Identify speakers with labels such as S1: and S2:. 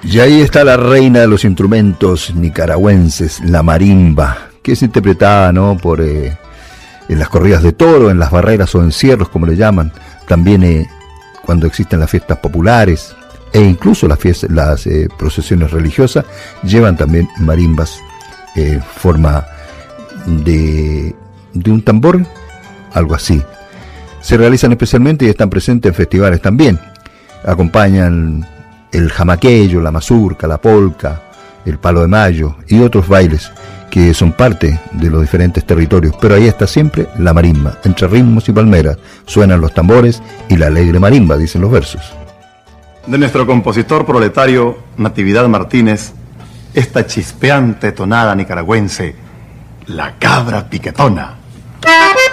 S1: Y ahí está la reina de los instrumentos nicaragüenses, la marimba, que es interpretada, ¿no?, por en las corridas de toro, en las barreras o encierros, como le llaman, también cuando existen las fiestas populares e incluso las procesiones religiosas, llevan también marimbas, forma de un tambor, algo así. Se realizan especialmente y están presentes en festivales también. Acompañan el jamaqueyo, la mazurca, la polca, el palo de mayo y otros bailes que son parte de los diferentes territorios, pero ahí está siempre la marimba, entre ritmos y palmeras, suenan los tambores y la alegre marimba, dicen los versos.
S2: De nuestro compositor proletario Natividad Martínez, esta chispeante tonada nicaragüense, La Cabra Piquetona.